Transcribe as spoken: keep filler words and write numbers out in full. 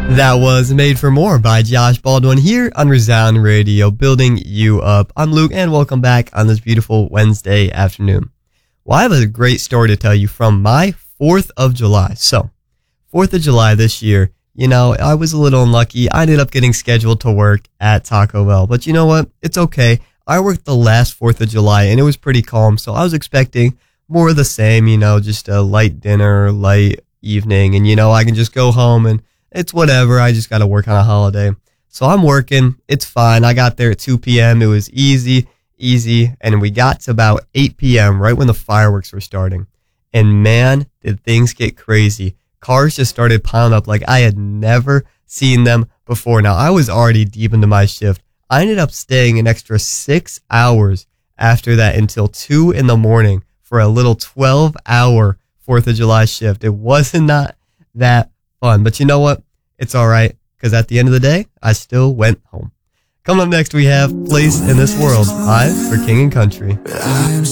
That was Made for More by Josh Baldwin here on Resound Radio, building you up. I'm Luke, and welcome back on this beautiful Wednesday afternoon. Well, I have a great story to tell you from my fourth of July. So, fourth of July this year, you know, I was a little unlucky. I ended up getting scheduled to work at Taco Bell. But you know what? It's okay. I worked the last fourth of July, and it was pretty calm. So I was expecting more of the same, you know, just a light dinner, light evening. And, you know, I can just go home and it's whatever. I just got to work on a holiday. So I'm working. It's fine. I got there at two p.m. It was easy, easy. And we got to about eight p.m. right when the fireworks were starting. And man, did things get crazy. Cars just started piling up like I had never seen them before. Now, I was already deep into my shift. I ended up staying an extra six hours after that until two in the morning for a little twelve hour fourth of July shift. It wasn't not that fun, but you know what? It's all right, because at the end of the day, I still went home. Coming up next, we have Place in This World, live for King and Country.